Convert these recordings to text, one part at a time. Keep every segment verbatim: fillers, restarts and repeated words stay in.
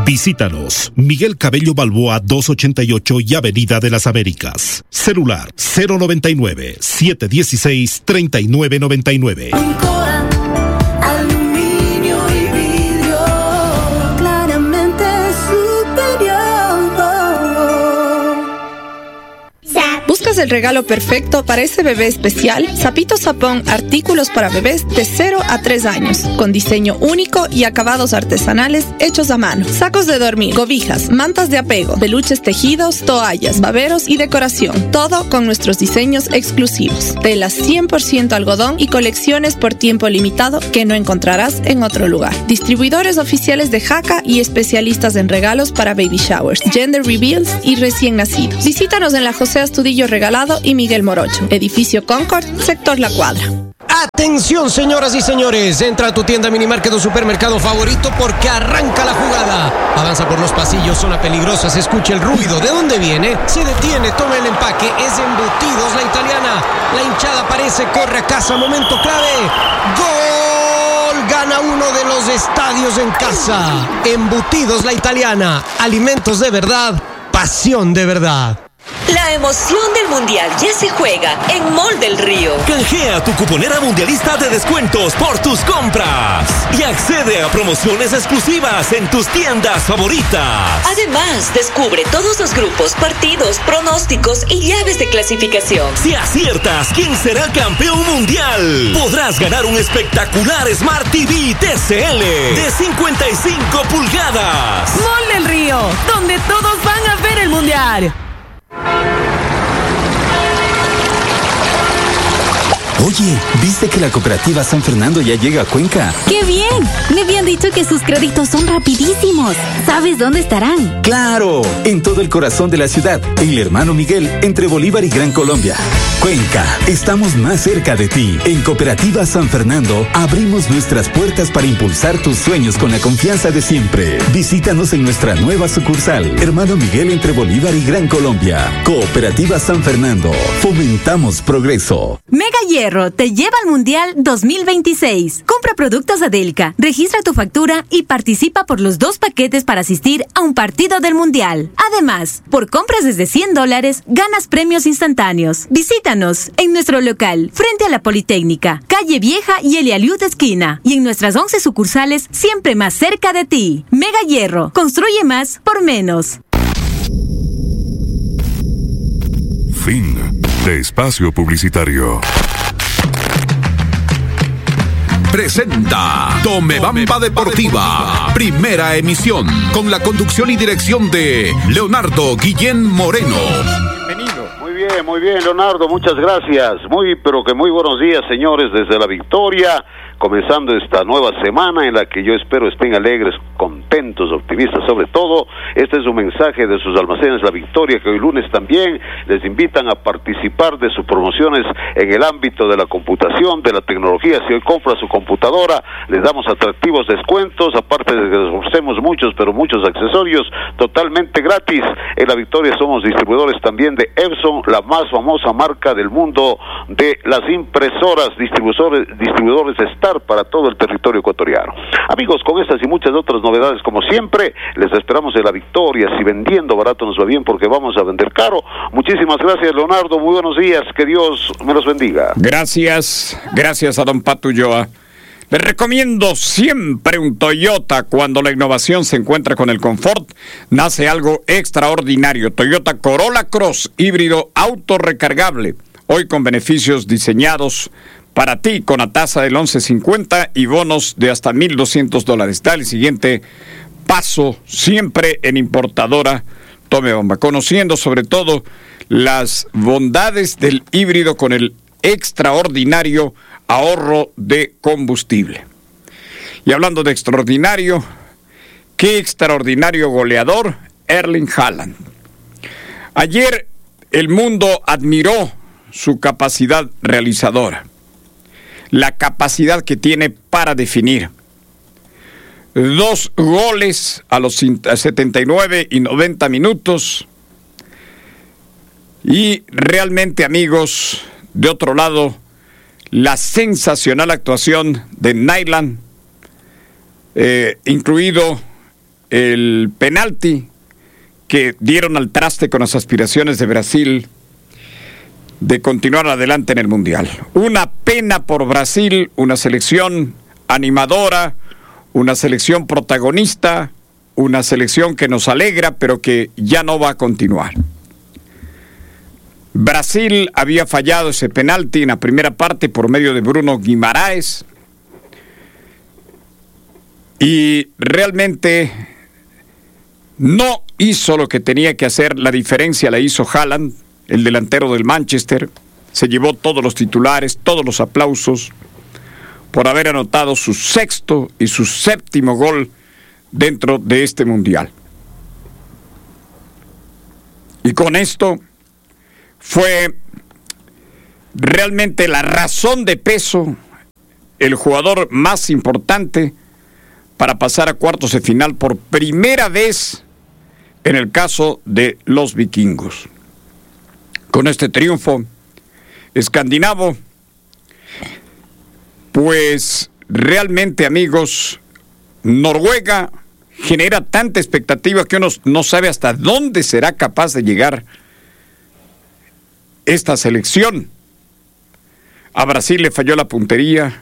Visítanos, Miguel Cabello Balboa doscientos ochenta y ocho y Avenida de las Américas. Celular cero noventa y nueve, setecientos dieciséis, treinta y nueve noventa y nueve. Aluminio y vidrio, claramente superior. ¿Buscas el regalo perfecto para ese bebé especial? Sapito Sapón, artículos para bebés de cero a tres años, con diseño único y acabados artesanales hechos a mano. Sacos de dormir, cobijas, mantas de apego, peluches tejidos, toallas, baberos y decoración. Todo con nuestros diseños exclusivos. Telas cien por ciento algodón y colecciones por tiempo limitado que no encontrarás en otro lugar. Distribuidores oficiales de Jaca y especialistas en regalos para baby showers, gender reveals y recién nacidos. Visítanos en la José Astudillo Regalado y Miguel Morocho, edificio Concord, sector La Cuadra. Atención, señoras y señores, entra a tu tienda Minimarket o supermercado favorito porque arranca la jugada. Avanza por los pasillos, zona peligrosa, se escucha el ruido. ¿De dónde viene? Se detiene, toma el empaque, es Embutidos La Italiana. La hinchada aparece, corre a casa, momento clave. ¡Gol! Gana uno de los estadios en casa. Embutidos La Italiana, alimentos de verdad, pasión de verdad. La emoción del Mundial ya se juega en Mall del Río. Canjea tu cuponera mundialista de descuentos por tus compras y accede a promociones exclusivas en tus tiendas favoritas. Además, descubre todos los grupos, partidos, pronósticos y llaves de clasificación. Si aciertas quién será campeón mundial, podrás ganar un espectacular Smart T V T C L de cincuenta y cinco pulgadas. Mall del Río, donde todos van a ver el Mundial. Oye, ¿viste que la cooperativa San Fernando ya llega a Cuenca? ¡Qué bien! Me habían dicho que sus créditos son rapidísimos. ¿Sabes dónde estarán? ¡Claro! En todo el corazón de la ciudad, en el Hermano Miguel, entre Bolívar y Gran Colombia. Cuenca, estamos más cerca de ti. En Cooperativa San Fernando, abrimos nuestras puertas para impulsar tus sueños con la confianza de siempre. Visítanos en nuestra nueva sucursal, Hermano Miguel, entre Bolívar y Gran Colombia. Cooperativa San Fernando, fomentamos progreso. Mega Hierro te lleva al Mundial dos mil veintiséis. Compra productos Adelca, registra tu factura y participa por los dos paquetes para asistir a un partido del Mundial. Además, por compras desde cien dólares, ganas premios instantáneos. Visítanos en nuestro local, frente a la Politécnica, Calle Vieja y Elialiud esquina. Y en nuestras once sucursales, siempre más cerca de ti. Mega Hierro, construye más por menos. Fin de espacio publicitario. Presenta Tomebamba Deportiva, primera emisión, con la conducción y dirección de Leonardo Guillén Moreno. Bienvenido. Muy bien, muy bien, Leonardo, muchas gracias. Muy, pero que muy buenos días, señores, desde La Victoria, comenzando esta nueva semana en la que yo espero estén alegres, contentos, optimistas sobre todo. Este es un mensaje de sus almacenes La Victoria, que hoy lunes también les invitan a participar de sus promociones en el ámbito de la computación, de la tecnología. Si hoy compra su computadora, les damos atractivos descuentos, aparte de que les ofrecemos muchos, pero muchos accesorios totalmente gratis. En La Victoria somos distribuidores también de Epson, la más famosa marca del mundo de las impresoras, distribuidores, distribuidores Star para todo el territorio ecuatoriano. Amigos, con estas y muchas otras novedades, como siempre, les esperamos en La Victoria. Si vendiendo barato nos va bien, porque vamos a vender caro. Muchísimas gracias, Leonardo, muy buenos días, que Dios me los bendiga. Gracias, gracias a don Pato Ulloa. Les recomiendo siempre un Toyota. Cuando la innovación se encuentra con el confort, nace algo extraordinario. Toyota Corolla Cross, híbrido autorrecargable, hoy con beneficios diseñados para ti, con la tasa del once cincuenta y bonos de hasta mil doscientos dólares. Da el siguiente paso, siempre en importadora Tomebamba, conociendo sobre todo las bondades del híbrido con el extraordinario ahorro de combustible. Y hablando de extraordinario, qué extraordinario goleador, Erling Haaland. Ayer el mundo admiró su capacidad realizadora, la capacidad que tiene para definir. Dos goles a los setenta y nueve y noventa minutos. Y realmente, amigos, de otro lado, la sensacional actuación de Nyland, eh, incluido el penalti que dieron al traste con las aspiraciones de Brasil de continuar adelante en el Mundial. Una pena por Brasil, una selección animadora, una selección protagonista, una selección que nos alegra, pero que ya no va a continuar. Brasil había fallado ese penalti en la primera parte por medio de Bruno Guimaraes y realmente no hizo lo que tenía que hacer. La diferencia la hizo Haaland, el delantero del Manchester. Se llevó todos los titulares, todos los aplausos por haber anotado su sexto y su séptimo gol dentro de este Mundial. Y con esto fue realmente la razón de peso, el jugador más importante para pasar a cuartos de final por primera vez en el caso de los vikingos. Con este triunfo escandinavo, pues realmente, amigos, Noruega genera tanta expectativa que uno no sabe hasta dónde será capaz de llegar esta selección. A Brasil le falló la puntería,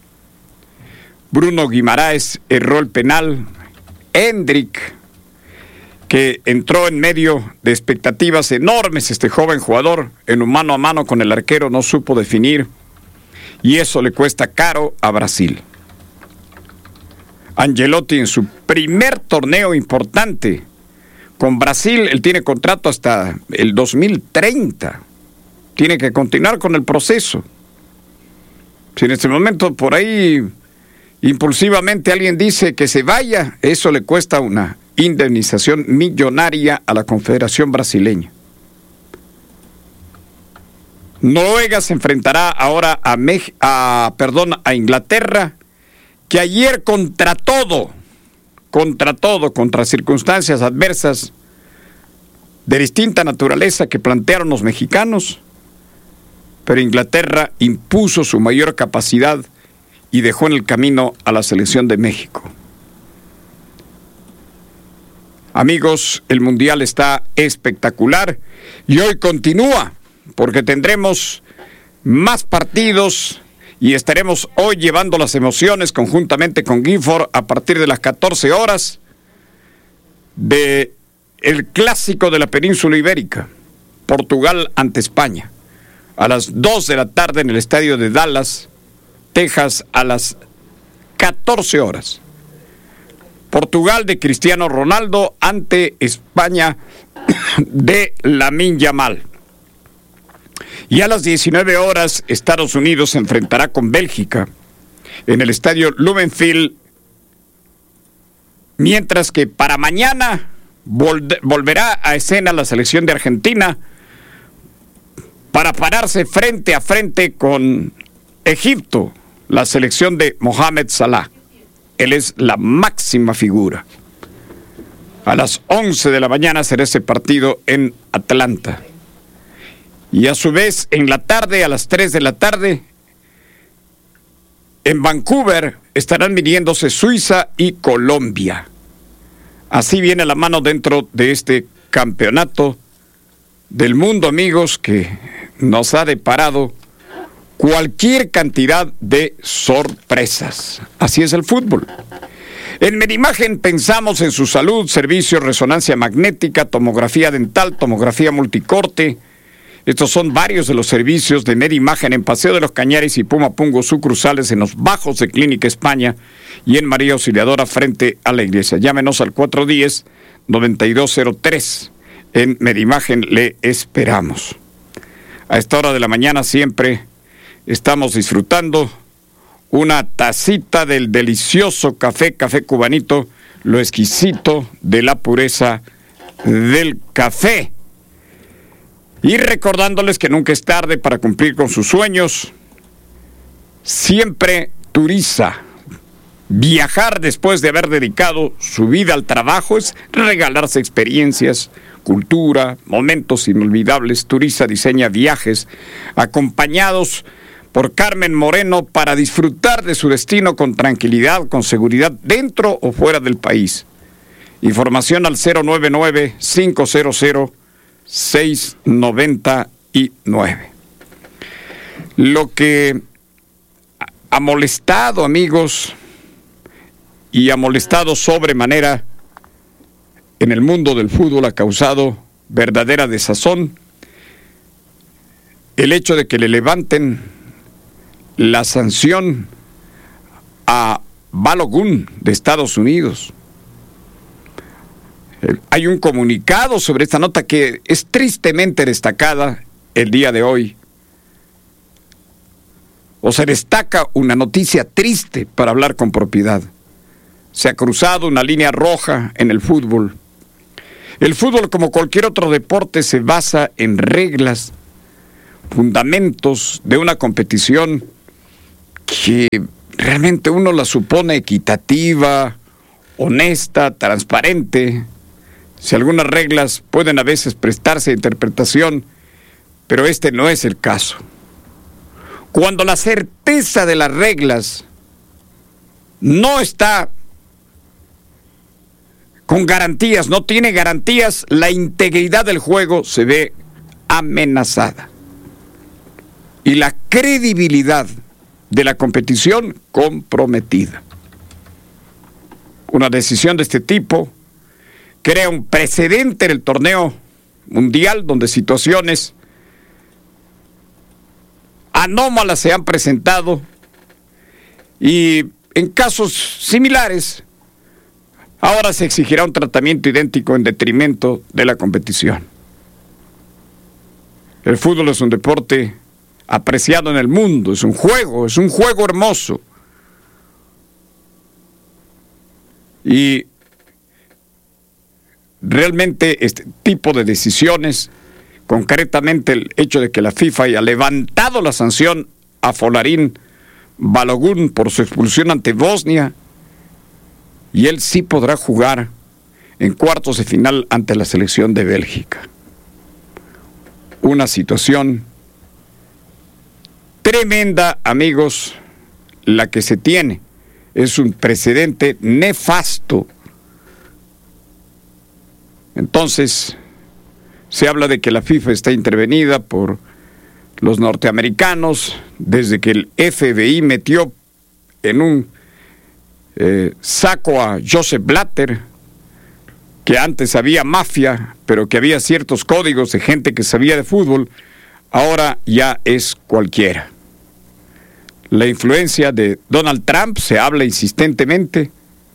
Bruno Guimaraes erró el penal, Hendrik, que entró en medio de expectativas enormes, este joven jugador, en un mano a mano con el arquero no supo definir, y eso le cuesta caro a Brasil. Ancelotti, en su primer torneo importante con Brasil, él tiene contrato hasta el dos mil treinta, tiene que continuar con el proceso. Si en este momento por ahí impulsivamente alguien dice que se vaya, eso le cuesta una indemnización millonaria a la Confederación Brasileña. Noruega se enfrentará ahora a, Mex- a, perdón, a Inglaterra, que ayer contra todo, contra todo, contra circunstancias adversas de distinta naturaleza que plantearon los mexicanos, pero Inglaterra impuso su mayor capacidad y dejó en el camino a la selección de México. Amigos, el Mundial está espectacular y hoy continúa, porque tendremos más partidos y estaremos hoy llevando las emociones conjuntamente con Gifford a partir de las catorce horas de el clásico de la península ibérica, Portugal ante España, a las dos de la tarde en el estadio de Dallas, Texas, a las catorce horas. Portugal de Cristiano Ronaldo ante España de Lamine Yamal. Y a las diecinueve horas, Estados Unidos se enfrentará con Bélgica en el estadio Lumenfield, mientras que para mañana vol- volverá a escena la selección de Argentina para pararse frente a frente con Egipto, la selección de Mohamed Salah. Él es la máxima figura. A las once de la mañana será ese partido en Atlanta. Y a su vez, en la tarde, a las tres de la tarde, en Vancouver estarán midiéndose Suiza y Colombia. Así viene la mano dentro de este campeonato del mundo, amigos, que nos ha deparado cualquier cantidad de sorpresas. Así es el fútbol. En Medimagen pensamos en su salud, servicios, resonancia magnética, tomografía dental, tomografía multicorte. Estos son varios de los servicios de Medimagen en Paseo de los Cañares y Pumapungo, sucursales en los Bajos de Clínica España y en María Auxiliadora frente a la iglesia. Llámenos al cuatro uno cero, nueve dos cero tres. En Medimagen le esperamos. A esta hora de la mañana siempre estamos disfrutando una tacita del delicioso café, café cubanito, lo exquisito de la pureza del café. Y recordándoles que nunca es tarde para cumplir con sus sueños. Siempre Turiza. Viajar después de haber dedicado su vida al trabajo es regalarse experiencias, cultura, momentos inolvidables. Turiza diseña viajes acompañados por Carmen Moreno para disfrutar de su destino con tranquilidad, con seguridad, dentro o fuera del país. Información al cero nueve nueve, cinco cero cero, seis nueve nueve. Lo que ha molestado, amigos, y ha molestado sobremanera en el mundo del fútbol, ha causado verdadera desazón el hecho de que le levanten la sanción a Balogun de Estados Unidos. Hay un comunicado sobre esta nota que es tristemente destacada el día de hoy. O se destaca una noticia triste para hablar con propiedad. Se ha cruzado una línea roja en el fútbol. El fútbol, como cualquier otro deporte, se basa en reglas, fundamentos de una competición que realmente uno la supone equitativa, honesta, transparente. Si algunas reglas pueden a veces prestarse a interpretación, pero este no es el caso. Cuando la certeza de las reglas no está con garantías, no tiene garantías, la integridad del juego se ve amenazada. Y la credibilidad de la competición comprometida. Una decisión de este tipo crea un precedente en el torneo mundial donde situaciones anómalas se han presentado y en casos similares ahora se exigirá un tratamiento idéntico en detrimento de la competición. El fútbol es un deporte apreciado en el mundo, es un juego, es un juego hermoso. Y realmente este tipo de decisiones, concretamente el hecho de que la FIFA haya levantado la sanción a Folarin Balogun por su expulsión ante Bosnia, y él sí podrá jugar en cuartos de final ante la selección de Bélgica. Una situación tremenda, amigos, la que se tiene. Es un precedente nefasto. Entonces, se habla de que la FIFA está intervenida por los norteamericanos, desde que el F B I metió en un eh, saco a Joseph Blatter, que antes había mafia, pero que había ciertos códigos de gente que sabía de fútbol, ahora ya es cualquiera. La influencia de Donald Trump se habla insistentemente.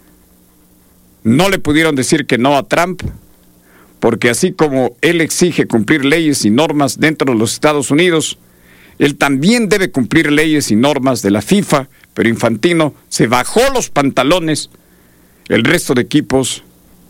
No le pudieron decir que no a Trump, porque así como él exige cumplir leyes y normas dentro de los Estados Unidos, él también debe cumplir leyes y normas de la FIFA, pero Infantino se bajó los pantalones. El resto de equipos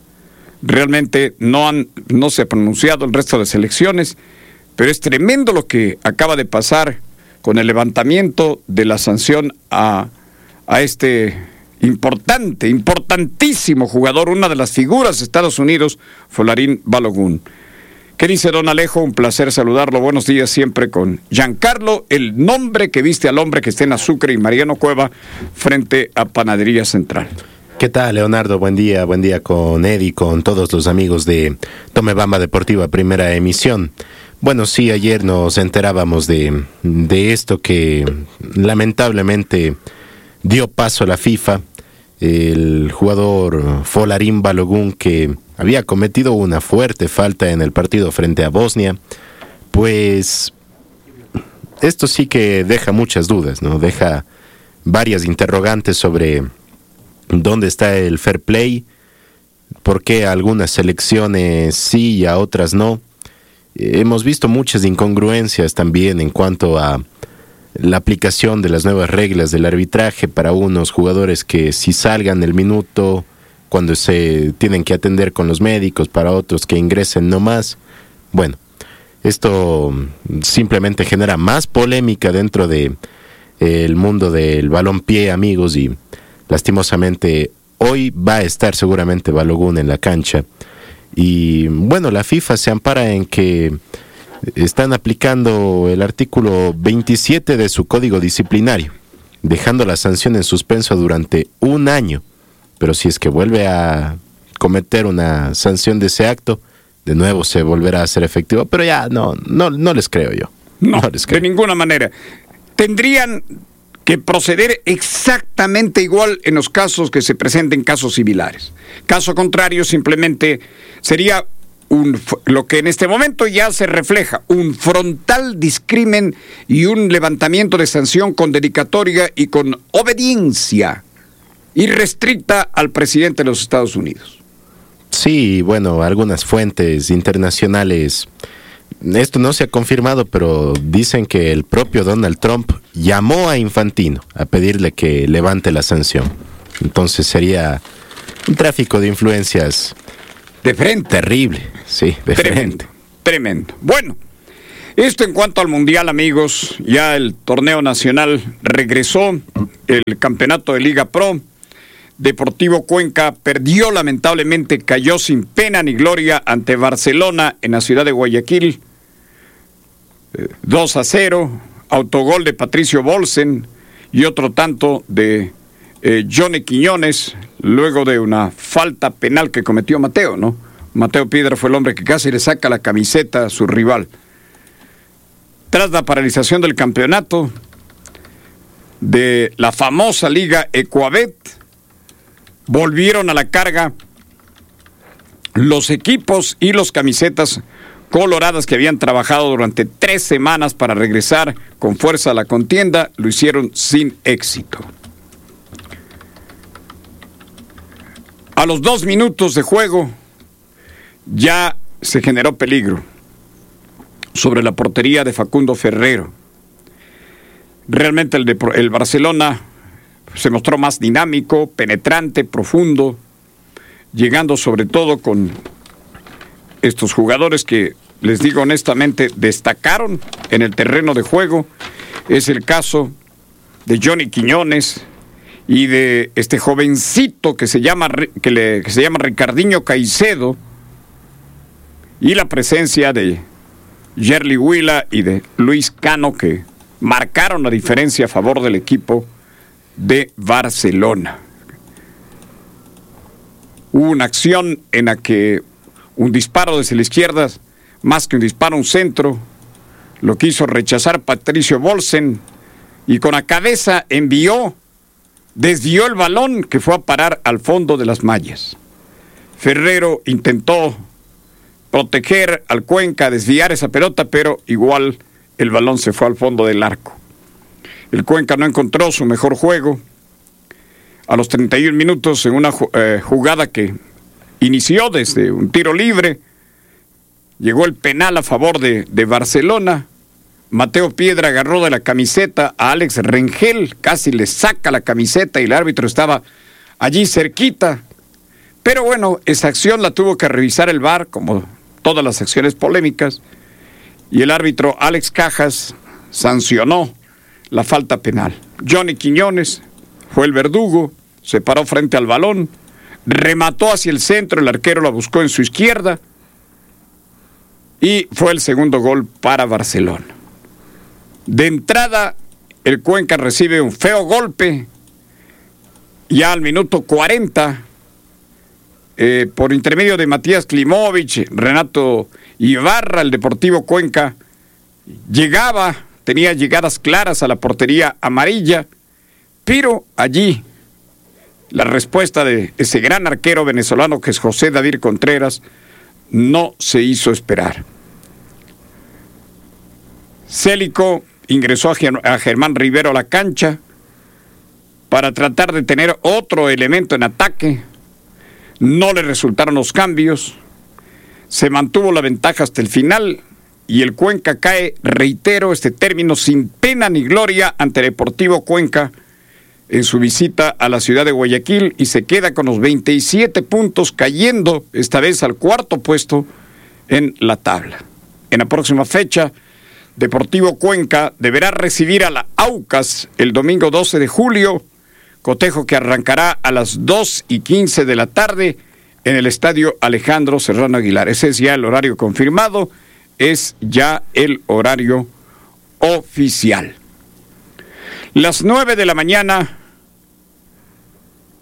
realmente no han, no se ha pronunciado, el resto de selecciones, pero es tremendo lo que acaba de pasar con el levantamiento de la sanción a, a este importante, importantísimo jugador, una de las figuras de Estados Unidos, Folarin Balogun. ¿Qué dice don Alejo? Un placer saludarlo. Buenos días, siempre con Giancarlo, el nombre que viste al hombre que está en Azúcar, y Mariano Cueva, frente a Panadería Central. ¿Qué tal, Leonardo? Buen día, buen día con Eddie, con todos los amigos de Tome Bamba Deportiva, primera emisión. Bueno, sí, ayer nos enterábamos de, de esto que lamentablemente dio paso a la FIFA. El jugador Folarin Balogun, que había cometido una fuerte falta en el partido frente a Bosnia, pues esto sí que deja muchas dudas, ¿no? Deja varias interrogantes sobre dónde está el fair play, por qué a algunas selecciones sí y a otras no. Hemos visto muchas incongruencias también en cuanto a la aplicación de las nuevas reglas del arbitraje para unos jugadores que si salgan el minuto cuando se tienen que atender con los médicos, para otros que ingresen no más. Bueno, esto simplemente genera más polémica dentro de el mundo del balompié, amigos, y lastimosamente hoy va a estar seguramente Balogun en la cancha. Y bueno, la FIFA se ampara en que están aplicando el artículo veintisiete de su código disciplinario, dejando la sanción en suspenso durante un año. Pero si es que vuelve a cometer una sanción de ese acto, de nuevo se volverá a hacer efectivo, pero ya no, no, no les creo yo. No, no les creo. De ninguna manera. Tendrían que proceder exactamente igual en los casos que se presenten casos similares. Caso contrario, simplemente sería un, lo que en este momento ya se refleja, un frontal discrimen y un levantamiento de sanción con dedicatoria y con obediencia irrestricta al presidente de los Estados Unidos. Sí, bueno, algunas fuentes internacionales, esto no se ha confirmado, pero dicen que el propio Donald Trump llamó a Infantino a pedirle que levante la sanción. Entonces sería un tráfico de influencias de frente. Terrible, sí, de tremendo, frente. Tremendo. Bueno, esto en cuanto al Mundial, amigos. Ya el torneo nacional regresó, el campeonato de Liga Pro. Deportivo Cuenca perdió lamentablemente, cayó sin pena ni gloria ante Barcelona en la ciudad de Guayaquil. Eh, dos a cero, autogol de Patricio Bolsen y otro tanto de eh, Johnny Quiñones, luego de una falta penal que cometió Mateo, ¿no? Mateo Piedra fue el hombre que casi le saca la camiseta a su rival. Tras la paralización del campeonato de la famosa Liga Ecuabet, volvieron a la carga los equipos y los camisetas coloradas que habían trabajado durante tres semanas para regresar con fuerza a la contienda. Lo hicieron sin éxito. A los dos minutos de juego ya se generó peligro sobre la portería de Facundo Ferrero. Realmente el, de, el Barcelona se mostró más dinámico, penetrante, profundo, llegando sobre todo con estos jugadores que, les digo honestamente, destacaron en el terreno de juego. Es el caso de Johnny Quiñones y de este jovencito que se llama, que le, que se llama Ricardinho Caicedo, y la presencia de Yerli Huila y de Luis Cano, que marcaron la diferencia a favor del equipo de Barcelona. Hubo una acción en la que un disparo desde la izquierda, más que un disparo, un centro, lo quiso rechazar Patricio Bolsen y con la cabeza envió, desvió el balón que fue a parar al fondo de las mallas. Ferrero intentó proteger al Cuenca, desviar esa pelota, pero igual el balón se fue al fondo del arco. El Cuenca no encontró su mejor juego. A los treinta y un minutos, en una eh, jugada que inició desde un tiro libre, llegó el penal a favor de, de Barcelona. Mateo Piedra agarró de la camiseta a Alex Rengel, casi le saca la camiseta y el árbitro estaba allí cerquita. Pero bueno, esa acción la tuvo que revisar el V A R, como todas las acciones polémicas, y el árbitro Alex Cajas sancionó la falta penal. Johnny Quiñones fue el verdugo, se paró frente al balón, remató hacia el centro, el arquero la buscó en su izquierda y fue el segundo gol para Barcelona. De entrada, el Cuenca recibe un feo golpe ya al minuto cuarenta, eh, por intermedio de Matías Klimovic, Renato Ibarra. El Deportivo Cuenca llegaba, tenía llegadas claras a la portería amarilla, pero allí la respuesta de ese gran arquero venezolano que es José David Contreras no se hizo esperar. Célico ingresó a Germán Rivero a la cancha para tratar de tener otro elemento en ataque. No le resultaron los cambios. Se mantuvo la ventaja hasta el final y el Cuenca cae, reitero este término, sin pena ni gloria ante Deportivo Cuenca en su visita a la ciudad de Guayaquil, y se queda con los veintisiete puntos, cayendo esta vez al cuarto puesto en la tabla. En la próxima fecha, Deportivo Cuenca deberá recibir a la Aucas el domingo doce de julio, cotejo que arrancará a las dos y quince de la tarde en el estadio Alejandro Serrano Aguilar. Ese es ya el horario confirmado, es ya el horario oficial. Las nueve de la mañana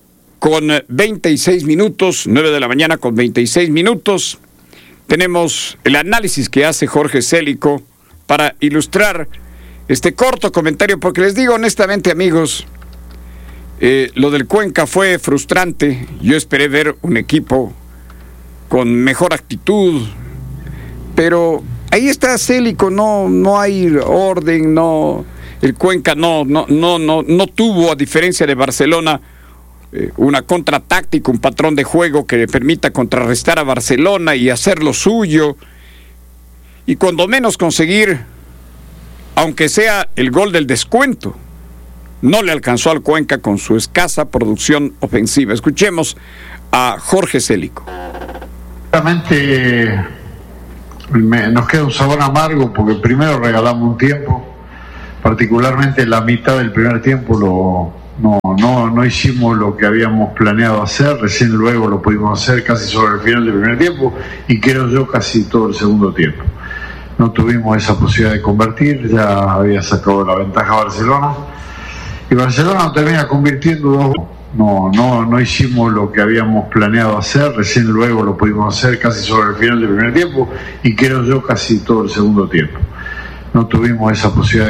con veintiséis minutos, nueve de la mañana con veintiséis minutos. Tenemos el análisis que hace Jorge Célico para ilustrar este corto comentario, porque les digo honestamente, amigos, eh, lo del Cuenca fue frustrante. Yo esperé ver un equipo con mejor actitud, pero ahí está Célico, no, no hay orden, no, el Cuenca no, no, no, no, no tuvo, a diferencia de Barcelona, eh, una contratáctica, un patrón de juego que le permita contrarrestar a Barcelona y hacer lo suyo, y cuando menos conseguir, aunque sea el gol del descuento. No le alcanzó al Cuenca con su escasa producción ofensiva. Escuchemos a Jorge Célico. Realmente me, nos queda un sabor amargo porque primero regalamos un tiempo, particularmente la mitad del primer tiempo lo, no, no, no hicimos lo que habíamos planeado hacer, recién luego lo pudimos hacer casi sobre el final del primer tiempo y creo yo casi todo el segundo tiempo. No tuvimos esa posibilidad de convertir, ya había sacado la ventaja Barcelona y Barcelona termina convirtiendo dos. No, no, no hicimos lo que habíamos planeado hacer, recién luego lo pudimos hacer casi sobre el final del primer tiempo y creo yo casi todo el segundo tiempo. No tuvimos esa posibilidad de